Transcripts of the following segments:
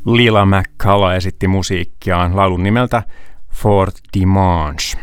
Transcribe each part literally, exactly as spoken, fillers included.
Lila McCalla esitti musiikkiaan laulun nimeltä For Dimanche.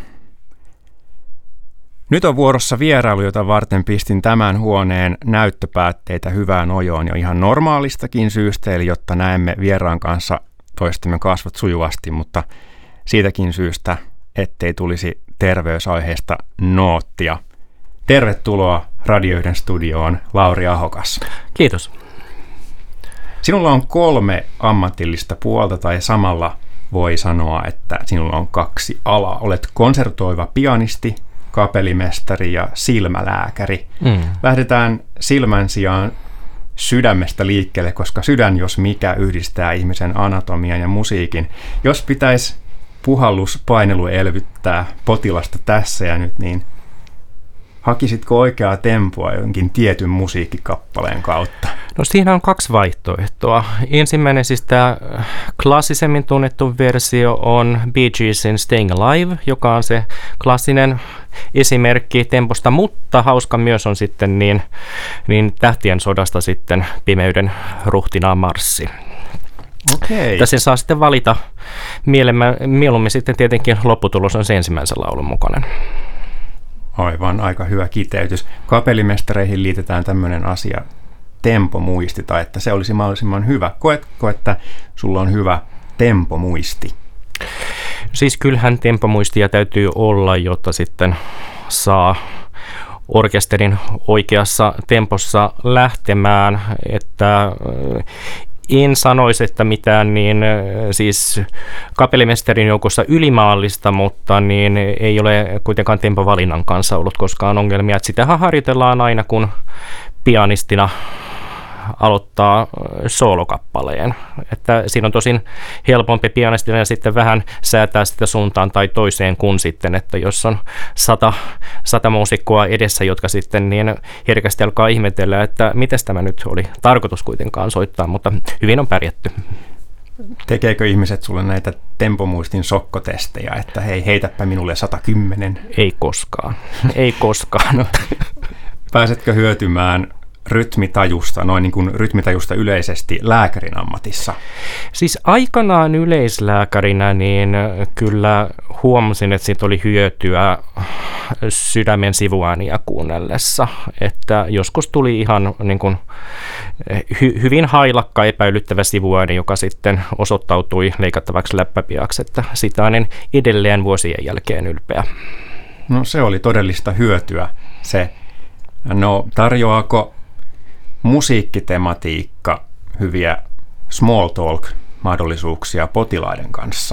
Nyt on vuorossa vierailu, jota varten pistin tämän huoneen näyttöpäätteitä hyvään ojoon jo ihan normaalistakin syystä, eli jotta näemme vieraan kanssa toistemme kasvot sujuvasti, mutta siitäkin syystä, ettei tulisi terveysaiheesta noottia. Tervetuloa Radio yhden studioon, Lauri Ahokas. Kiitos. Sinulla on kolme ammatillista puolta, tai samalla voi sanoa, että sinulla on kaksi alaa. Olet konsertoiva pianisti, kapellimestari ja silmälääkäri. Mm. Lähdetään silmän sijaan sydämestä liikkeelle, koska sydän, jos mikä, yhdistää ihmisen anatomian ja musiikin. Jos pitäisi puhalluspainelu elvyttää potilasta tässä ja nyt, niin hakisitko oikeaa tempoa jonkin tietyn musiikkikappaleen kautta? No siinä on kaksi vaihtoehtoa. Ensimmäinen siis tämä klassisemmin tunnettu versio on Bee Geesin Staying Alive, joka on se klassinen esimerkki temposta, mutta hauska myös on sitten niin, niin Tähtien sodasta sitten Pimeyden ruhtinaan marssi. Okei. Tässä saa sitten valita mieluummin sitten tietenkin lopputulos on se ensimmäisen laulun mukainen. Aivan, aika hyvä kiteytys. Kapellimestareihin liitetään tämmöinen asia, tempomuisti, tai että se olisi mahdollisimman hyvä. Koetko, että sulla on hyvä tempomuisti? Siis kyllähän tempomuistia täytyy olla, jotta sitten saa orkesterin oikeassa tempossa lähtemään, että en sanoisi, että mitään niin siis kapellimestarin joukossa ylimaallista, mutta niin ei ole kuitenkaan tempovalinnan kanssa ollut koskaan ongelmia. Että sitähän harjoitellaan aina, kun pianistina aloittaa soolokappaleen. Että siinä on tosin helpompi pianistina ja sitten vähän säätää sitä suuntaan tai toiseen kuin sitten, että jos on sata, sata muusikkoa edessä, jotka sitten niin herkästi alkaa ihmetellä, että miten tämä nyt oli tarkoitus kuitenkaan soittaa, mutta hyvin on pärjätty. Tekeekö ihmiset sulle näitä tempomuistin sokkotestejä, että hei, heitäpä minulle sata kymmenen? Ei koskaan, ei koskaan. Pääsetkö hyötymään rytmitajusta, noin niin kuin rytmitajusta yleisesti lääkärin ammatissa? Siis aikanaan yleislääkärinä niin kyllä huomasin, että siitä oli hyötyä sydämen sivuääniä kuunnellessa, että joskus tuli ihan niin kuin hy- hyvin hailakka epäilyttävä sivuääni, joka sitten osoittautui leikattavaksi läppäpiaksi, että sitä olen edelleen vuosien jälkeen ylpeä. No se oli todellista hyötyä se. No tarjoaako musiikkitematiikka hyviä small talk-mahdollisuuksia potilaiden kanssa?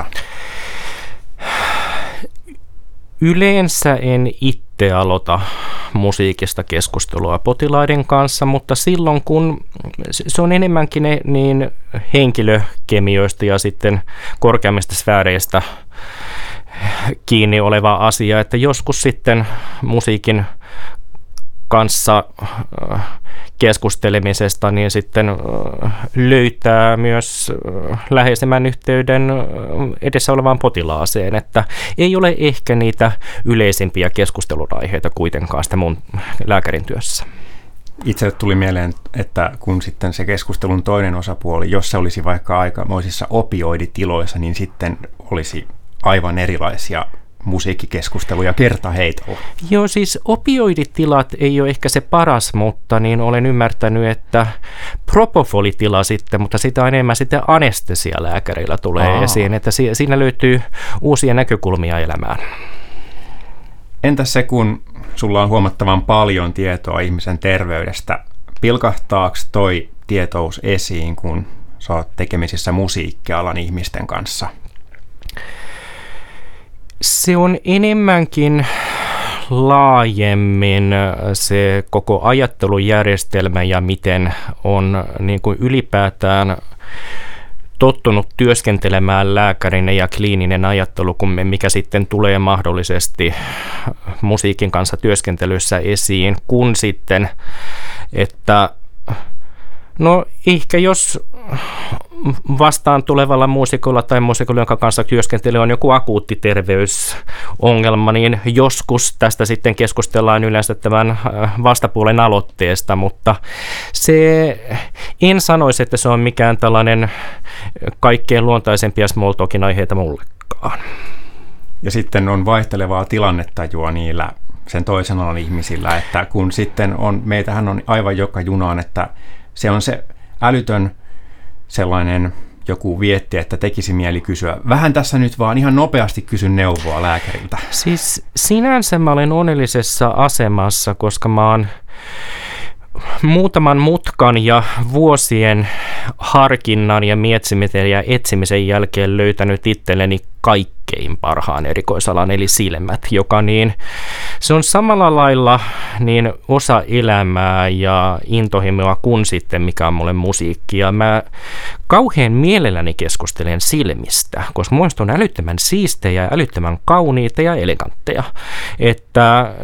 Yleensä en itse aloita musiikista keskustelua potilaiden kanssa, mutta silloin kun se on enemmänkin ne, niin henkilökemioista ja sitten korkeammista sfääreistä kiinni oleva asia, että joskus sitten musiikin kanssa keskustelemisesta, niin sitten löytää myös läheisemmän yhteyden edessä olevaan potilaaseen, että ei ole ehkä niitä yleisimpiä keskustelun aiheita kuitenkaan sitä mun lääkärin työssä. Itse tuli mieleen, että kun sitten se keskustelun toinen osapuoli, jos se olisi vaikka aikamoisissa opioiditiloissa, niin sitten olisi aivan erilaisia musiikkikeskusteluja kertaheitolla. Joo, siis opioiditilat ei ole ehkä se paras, mutta niin olen ymmärtänyt, että propofolitila sitten, mutta sitä enemmän sitten anestesialääkäreillä tulee Aa. esiin, että siinä löytyy uusia näkökulmia elämään. Entäs se, kun sulla on huomattavan paljon tietoa ihmisen terveydestä, pilkahtaako toi tietous esiin, kun sä oot tekemisissä musiikkialan ihmisten kanssa? Se on enemmänkin laajemmin se koko ajattelujärjestelmä ja miten on niin kuin ylipäätään tottunut työskentelemään lääkärinä ja kliininen ajattelu, kun mikä sitten tulee mahdollisesti musiikin kanssa työskentelyssä esiin, kun sitten, että no ehkä jos vastaan tulevalla muusikolla tai muusikolla, jonka kanssa työskentelee, on joku akuutti terveysongelma, niin joskus tästä sitten keskustellaan yleensä tämän vastapuolen aloitteesta, mutta se, en sanoisi, että se on mikään tällainen kaikkein luontaisempia small talkin aiheita mullekaan. Ja sitten on vaihtelevaa tilannetajua niillä sen toisen alan ihmisillä, että kun sitten on, meitähän on aivan joka junaan, että se on se älytön sellainen joku vietti, että tekisi mieli kysyä. Vähän tässä nyt vaan ihan nopeasti kysyn neuvoa lääkäriltä. Siis sinänsä mä olen onnellisessa asemassa, koska mä oon muutaman mutkan ja vuosien harkinnan ja mietsimisen ja etsimisen jälkeen löytänyt itselleni kaikkein parhaan erikoisalan, eli silmät, joka niin, se on samalla lailla niin osa elämää ja intohimoa kuin sitten mikä on mulle musiikki. Ja mä kauhean mielelläni keskustelen silmistä, koska mun mielestä on älyttömän siistejä, älyttömän kauniita ja elegantteja. Että äh,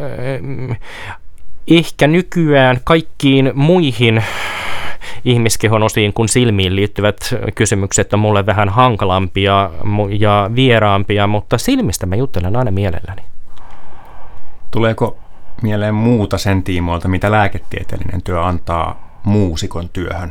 ehkä nykyään kaikkiin muihin ihmiskehon osiin kuin silmiin liittyvät kysymykset on mulle vähän hankalampia ja vieraampia, mutta silmistä mä juttelen aina mielelläni. Tuleeko mieleen muuta sen tiimoilta, mitä lääketieteellinen työ antaa muusikon työhön?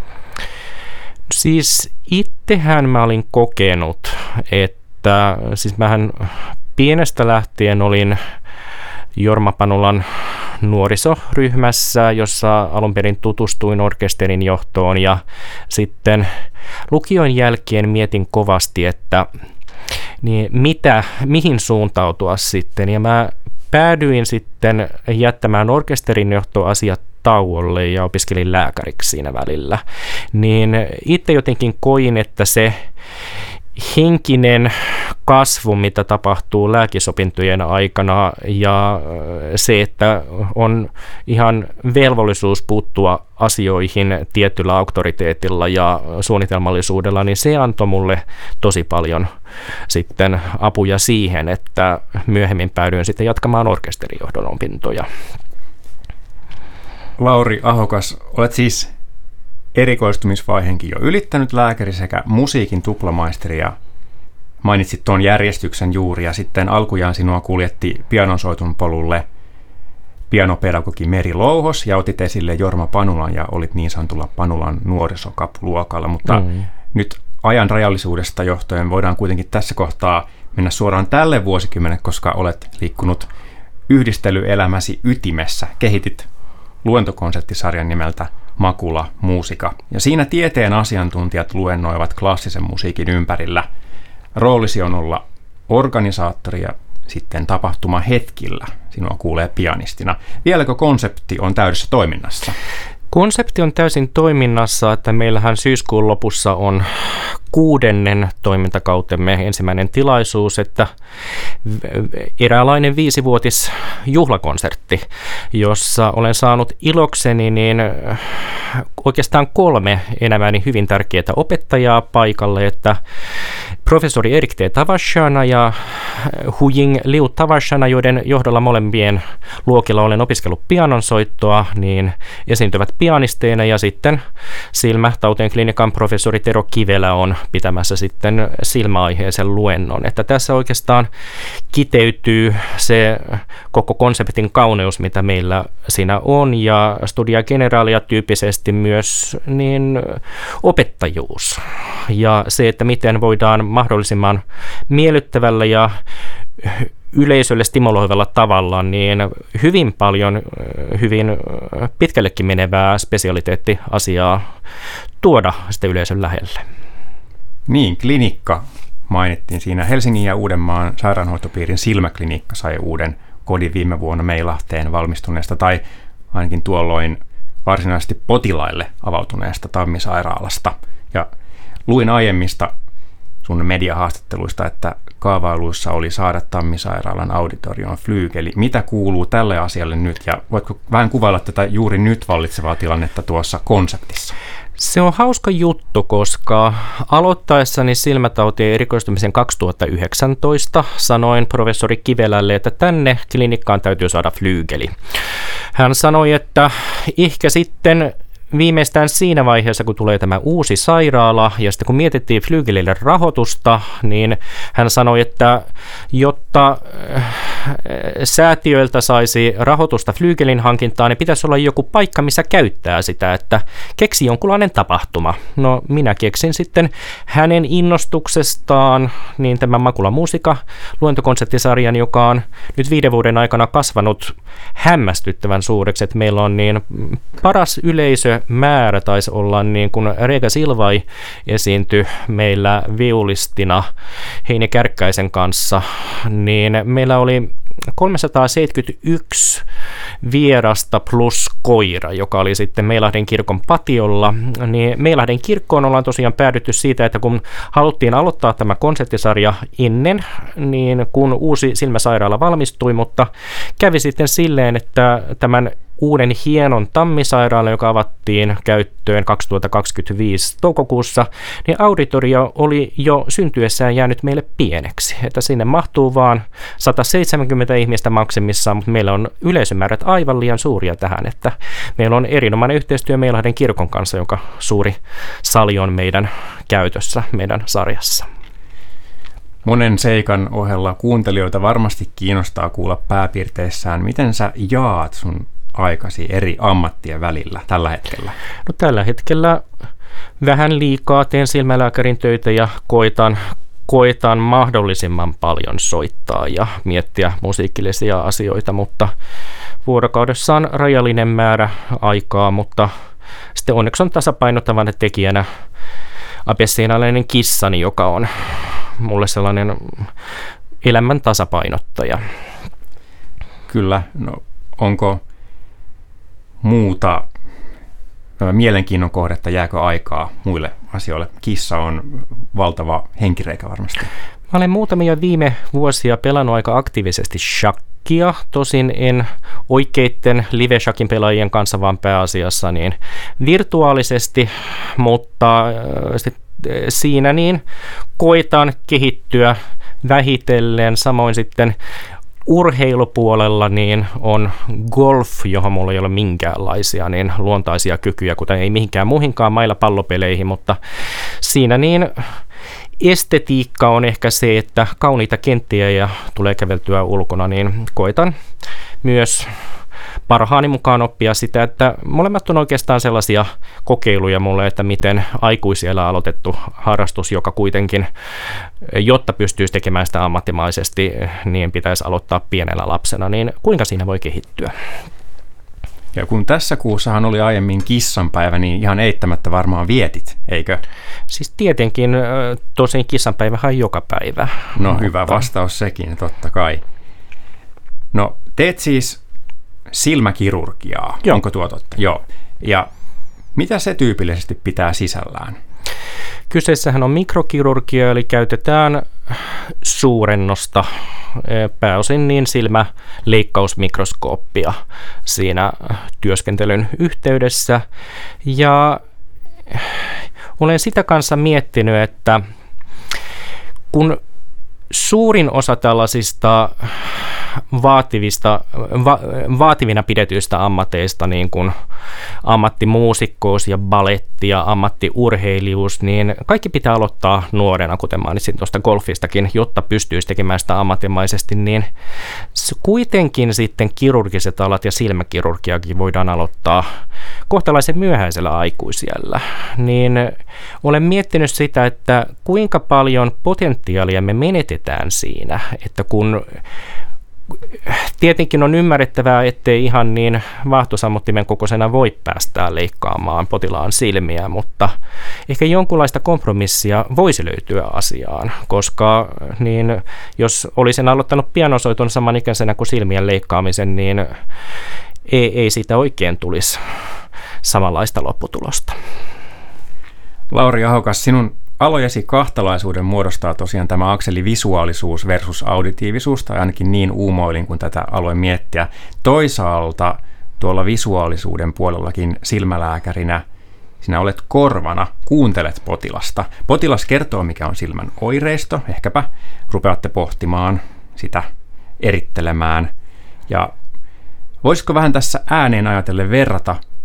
Siis itsehän mä olin kokenut, että siis mähän pienestä lähtien olin Jorma Panulan nuorisoryhmässä, jossa alun perin tutustuin orkesterin johtoon ja sitten lukion jälkeen mietin kovasti, että niin mitä, mihin suuntautua sitten ja mä päädyin sitten jättämään orkesterin johtoasiat tauolle ja opiskelin lääkäriksi siinä välillä, niin itse jotenkin koin, että se henkinen kasvu, mitä tapahtuu lääkisopintojen aikana ja se, että on ihan velvollisuus puuttua asioihin tietyllä auktoriteetilla ja suunnitelmallisuudella, niin se antoi mulle tosi paljon sitten apuja siihen, että myöhemmin päädyin sitten jatkamaan orkesterijohdon opintoja. Lauri Ahokas, olet siis erikoistumisvaiheenkin jo ylittänyt lääkäri sekä musiikin tuplamaisteri ja mainitsit tuon järjestyksen juuri ja sitten alkujaan sinua kuljetti pianonsoitun polulle pianopedagogi Meri Louhos ja otit esille Jorma Panulan ja olit niin sanotulla Panulan nuorisokapuluokalla, mutta mm. nyt ajan rajallisuudesta johtuen voidaan kuitenkin tässä kohtaa mennä suoraan tälle vuosikymmenelle, koska olet liikkunut yhdistelyelämäsi ytimessä, kehitit luentokonserttisarjan nimeltä Makula Musica. Ja siinä tieteen asiantuntijat luennoivat klassisen musiikin ympärillä. Roolisi on olla organisaattori ja sitten tapahtuma hetkillä sinua kuulee pianistina. Vieläkö konsepti on täydessä toiminnassa? Konsepti on täysin toiminnassa, että meillähän syyskuun lopussa on kuudennen toimintakautemme ensimmäinen tilaisuus, että eräänlainen viisivuotis juhlakonsertti, jossa olen saanut ilokseni niin oikeastaan kolme elämäni hyvin tärkeää opettajaa paikalle, että professori Erik T. Tavashana ja Hu Jing Liu Tavashana, joiden johdolla molempien luokilla olen opiskellut pianonsoittoa, niin esiintyvät pianisteina ja sitten silmätautien klinikan professori Tero Kivelä on pitämässä sitten silmäaiheisen luennon. Että tässä oikeastaan kiteytyy se koko konseptin kauneus, mitä meillä siinä on, ja Studia Generalia tyyppisesti myös niin opettajuus. Ja se, että miten voidaan mahdollisimman miellyttävällä ja yleisölle stimuloivalla tavalla, niin hyvin paljon, hyvin pitkällekin menevää spesialiteettiasiaa tuoda sitten yleisön lähelle. Niin, klinikka mainittiin siinä. Helsingin ja Uudenmaan sairaanhoitopiirin silmäklinikka sai uuden kodin viime vuonna Meilahteen valmistuneesta tai ainakin tuolloin varsinaisesti potilaille avautuneesta Tammisairaalasta. Ja luin aiemmista sun mediahaastatteluista, että kaavailuissa oli saada Tammisairaalan auditorion flyygeli. Mitä kuuluu tälle asialle nyt ja voitko vähän kuvailla tätä juuri nyt vallitsevaa tilannetta tuossa konseptissa? Se on hauska juttu, koska aloittaessani silmätautien erikoistumisen kaksituhattayhdeksäntoista sanoin professori Kivelälle, että tänne klinikkaan täytyy saada flyygeli. Hän sanoi, että ehkä sitten viimeistään siinä vaiheessa, kun tulee tämä uusi sairaala, ja sitten kun mietittiin Flügelille rahoitusta, niin hän sanoi, että jotta säätiöiltä saisi rahoitusta Flügelin hankintaan, niin pitäisi olla joku paikka, missä käyttää sitä, että keksi jonkunlainen tapahtuma. No minä keksin sitten hänen innostuksestaan niin tämän Makula Musiikka luentokonserttisarjan, joka on nyt viiden vuoden aikana kasvanut hämmästyttävän suureksi, että meillä on niin paras yleisömäärä taisi olla niin kuin Rega Silvai esiintyi meillä viulistina Heine Kärkkäisen kanssa, niin meillä oli kolmesataaseitsemänkymmentäyksi vierasta plus koira, joka oli sitten Meilahden kirkon patiolla. Niin Meilahden kirkkoon ollaan tosiaan päädytty siitä, että kun haluttiin aloittaa tämä konserttisarja ennen, niin kun uusi silmäsairaala valmistui, mutta kävi sitten silleen, että tämän uuden hienon Tammisairaalan, joka avattiin käyttöön kaksituhattakaksikymmentäviisi toukokuussa, niin auditorio oli jo syntyessään jäänyt meille pieneksi. Että sinne mahtuu vaan sata seitsemänkymmentä ihmistä maksimissaan, mutta meillä on yleisömäärät aivan liian suuria tähän, että meillä on erinomainen yhteistyö Meilahden kirkon kanssa, joka suuri sali on meidän käytössä, meidän sarjassa. Monen seikan ohella kuuntelijoita varmasti kiinnostaa kuulla pääpiirteissään, miten sä jaat sun aikasi eri ammattien välillä tällä hetkellä? No tällä hetkellä vähän liikaa teen silmälääkärin töitä ja koitan, koitan mahdollisimman paljon soittaa ja miettiä musiikillisia asioita, mutta vuorokaudessa on rajallinen määrä aikaa, mutta sitten onneksi on tasapainottavana tekijänä abessiinalainen kissani, joka on mulle sellainen elämän tasapainottaja. Kyllä, no onko muuta mielenkiinnon kohdetta, jääkö aikaa muille asioille? Kissa on valtava henkireikä varmasti. Mä olen muutamia viime vuosia pelannut aika aktiivisesti shakkia, tosin en oikeitten live-shakin pelaajien kanssa, vaan pääasiassa niin virtuaalisesti, mutta siinä niin koitan kehittyä vähitellen, samoin sitten urheilupuolella niin on golf, johon mulla ei ole minkäänlaisia niin luontaisia kykyjä, kuten ei mihinkään muihinkaan mailla pallopeleihin, mutta siinä niin estetiikka on ehkä se, että kauniita kenttiä ja tulee käveltyä ulkona, niin koitan myös parhaani mukaan oppia sitä, että molemmat on oikeastaan sellaisia kokeiluja mulle, että miten aikuisiellä aloitettu harrastus, joka kuitenkin, jotta pystyisi tekemään sitä ammattimaisesti, niin pitäisi aloittaa pienellä lapsena, niin kuinka siinä voi kehittyä? Ja kun tässä kuussahan oli aiemmin kissanpäivä, niin ihan eittämättä varmaan vietit, eikö? Siis tietenkin, tosin kissanpäivähän on joka päivä. No mutta hyvä vastaus sekin, totta kai. No teet siis silmäkirurgiaa, Joo. Onko tuo totta? Joo. Ja mitä se tyypillisesti pitää sisällään? Kyseessähän on mikrokirurgia, eli käytetään suurennosta, pääosin niin silmäleikkausmikroskooppia siinä työskentelyn yhteydessä. Ja olen sitä kanssa miettinyt, että kun suurin osa tällaisista vaativista, va, vaativina pidetyistä ammateista, niin kuin ammattimuusikkous ja baletti ja ammattiurheilijuus, niin kaikki pitää aloittaa nuorena, kuten mainitsin tuosta golfistakin, jotta pystyisi tekemään sitä ammattimaisesti, niin kuitenkin sitten kirurgiset alat ja silmäkirurgiakin voidaan aloittaa kohtalaisen myöhäisellä aikuisiällä. Niin olen miettinyt sitä, että kuinka paljon potentiaalia me menetetään siinä, että kun tietenkin on ymmärrettävää, ettei ihan niin vaahtosammuttimen kokoisena voi päästää leikkaamaan potilaan silmiä, mutta ehkä jonkunlaista kompromissia voisi löytyä asiaan, koska niin, jos olisin aloittanut pianosoiton samanikäisenä kuin silmien leikkaamisen, niin ei, ei siitä oikein tulisi samanlaista lopputulosta. Lauri Ahokas, sinun alojesi kahtalaisuuden muodostaa tosiaan tämä akseli visuaalisuus versus auditiivisuus, tai ainakin niin uumoilin, kun tätä aloin miettiä. Toisaalta tuolla visuaalisuuden puolellakin silmälääkärinä sinä olet korvana, kuuntelet potilasta. Potilas kertoo, mikä on silmän oireisto, ehkäpä rupeatte pohtimaan sitä, erittelemään. Ja voisiko vähän tässä ääneen ajatellen verrata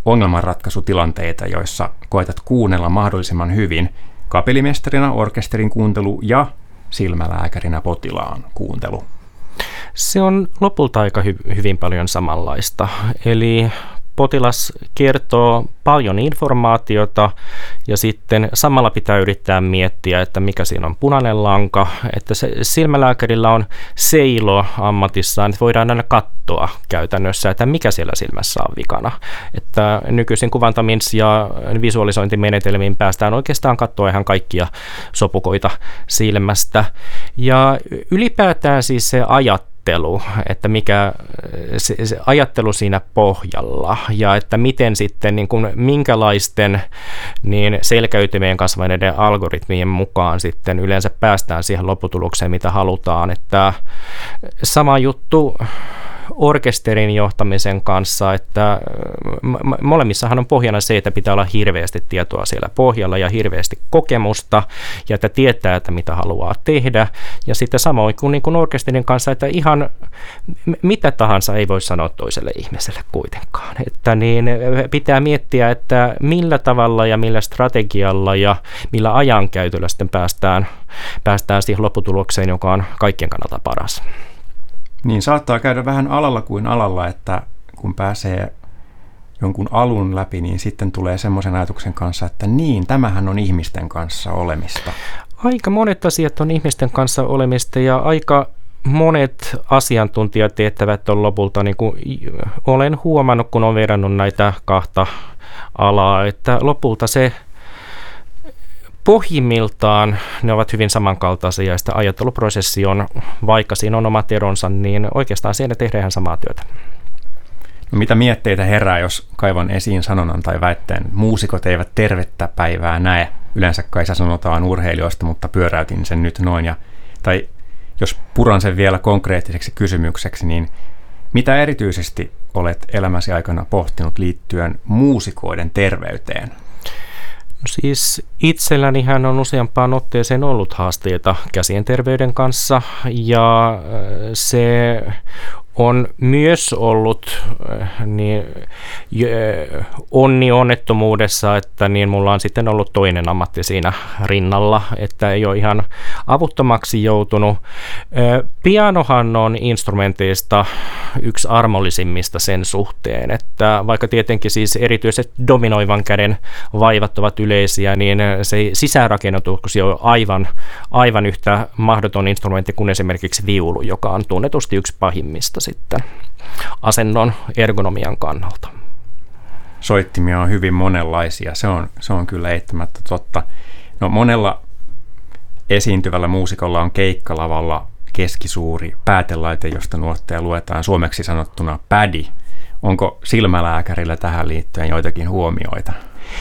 ongelmanratkaisutilanteita, joissa koetat kuunnella mahdollisimman hyvin kapellimestarina orkesterin kuuntelu ja silmälääkärinä potilaan kuuntelu? Se on lopulta aika hy- hyvin paljon samanlaista. Eli potilas kertoo paljon informaatiota ja sitten samalla pitää yrittää miettiä, että mikä siinä on punainen lanka, että se silmälääkärillä on seilo ammatissaan, että voidaan aina katsoa käytännössä, että mikä siellä silmässä on vikana. Että nykyisin kuvantamins- ja visualisointimenetelmiin päästään oikeastaan katsoa ihan kaikkia sopukoita silmästä. Ja ylipäätään siis se ajat että mikä se, se ajattelu siinä pohjalla ja että miten sitten niin kuin, minkälaisten niin selkäytimeen kasvaneiden algoritmien mukaan sitten yleensä päästään siihen lopputulokseen, mitä halutaan. Että sama juttu orkesterin johtamisen kanssa, että molemmissahan on pohjana se, että pitää olla hirveästi tietoa siellä pohjalla ja hirveästi kokemusta ja että tietää, että mitä haluaa tehdä. Ja sitten samoin kuin, niin kuin orkesterin kanssa, että ihan mitä tahansa ei voi sanoa toiselle ihmiselle kuitenkaan. Että niin pitää miettiä, että millä tavalla ja millä strategialla ja millä ajankäytöllä sitten päästään, päästään siihen lopputulokseen, joka on kaikkien kannalta paras. Niin saattaa käydä vähän alalla kuin alalla, että kun pääsee jonkun alun läpi, niin sitten tulee semmoisen ajatuksen kanssa, että niin, tämähän on ihmisten kanssa olemista. Aika monet asiat on ihmisten kanssa olemista ja aika monet asiantuntijatehtävät on lopulta, niin kuin olen huomannut, kun olen verrannut näitä kahta alaa, että lopulta se pohjimmiltaan ne ovat hyvin samankaltaisia ja sitä ajatteluprosessi on, vaikka siinä on omat eronsa, niin oikeastaan siinä tehdään ihan samaa työtä. No mitä mietteitä herää, jos kaivan esiin sanonnan tai väitteen, muusikot eivät tervettä päivää näe? Yleensä kai se sanotaan urheilijoista, mutta pyöräytin sen nyt noin. Ja, tai jos puran sen vielä konkreettiseksi kysymykseksi, niin mitä erityisesti olet elämäsi aikana pohtinut liittyen muusikoiden terveyteen? No siis itsellänihän on useampaan otteeseen ollut haasteita käsien terveyden kanssa ja se on myös ollut niin, onni onnettomuudessa, että niin mulla on sitten ollut toinen ammatti siinä rinnalla, että ei ole ihan avuttomaksi joutunut. Pianohan on instrumenteista yksi armollisimmista sen suhteen, että vaikka tietenkin siis erityiset dominoivan käden vaivat ovat yleisiä, niin se sisäänrakennetuksi on aivan, aivan yhtä mahdoton instrumentti kuin esimerkiksi viulu, joka on tunnetusti yksi pahimmista sitten asennon ergonomian kannalta. Soittimia on hyvin monenlaisia, se on, se on kyllä eittämättä totta. No monella esiintyvällä muusikolla on keikkalavalla keskisuuri päätelaite, josta nuotteja luetaan suomeksi sanottuna pädi. Onko silmälääkärillä tähän liittyen joitakin huomioita?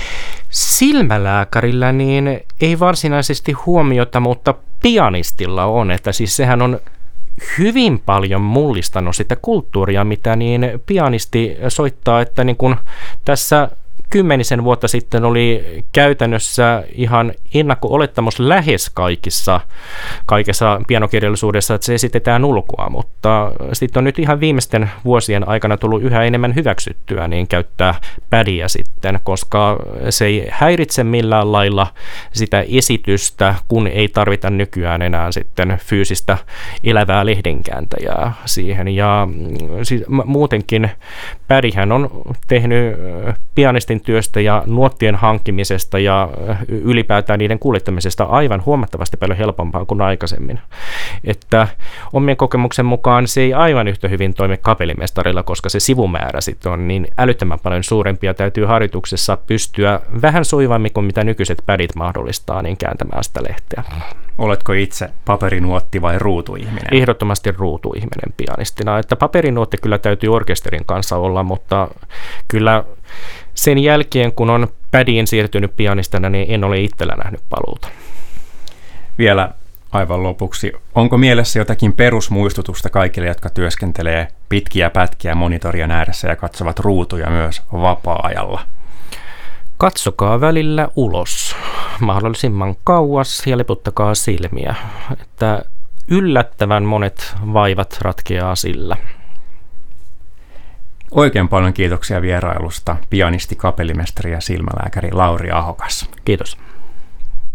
Silmälääkärillä niin ei varsinaisesti huomiota, mutta pianistilla on, että siis sehän on hyvin paljon mullistanut sitä kulttuuria, mitä niin pianisti soittaa, että niin kun tässä kymmenisen vuotta sitten oli käytännössä ihan ennakko-olettamus lähes kaikissa, kaikessa pianokirjallisuudessa, että se esitetään ulkoa, mutta sitten on nyt ihan viimeisten vuosien aikana tullut yhä enemmän hyväksyttyä niin käyttää pädiä sitten, koska se ei häiritse millään lailla sitä esitystä, kun ei tarvita nykyään enää sitten fyysistä elävää lehdenkääntäjää siihen. Ja siis muutenkin pädihän on tehnyt pianistin työstä ja nuottien hankkimisesta ja ylipäätään niiden kuljettamisesta aivan huomattavasti paljon helpompaa kuin aikaisemmin. Että omien kokemuksen mukaan se ei aivan yhtä hyvin toimi kapellimestarilla, koska se sivumäärä sitten on niin älyttömän paljon suurempi ja täytyy harjoituksessa pystyä vähän sujuvammin kuin mitä nykyiset pädit mahdollistaa niin kääntämään sitä lehteä. Oletko itse paperinuotti vai ruutuihminen? Ehdottomasti ruutuihminen pianistina. Että paperinuotti kyllä täytyy orkesterin kanssa olla, mutta kyllä sen jälkeen, kun on pädiin siirtynyt pianistina, niin en ole itsellä nähnyt paluuta. Vielä aivan lopuksi. Onko mielessä jotakin perusmuistutusta kaikille, jotka työskentelee pitkiä pätkiä monitorien ääressä ja katsovat ruutuja myös vapaa-ajalla? Katsokaa välillä ulos, mahdollisimman kauas ja leputtakaa silmiä. Että yllättävän monet vaivat ratkeaa sillä. Oikein paljon kiitoksia vierailusta, pianisti, kapellimestari ja silmälääkäri Lauri Ahokas. Kiitos.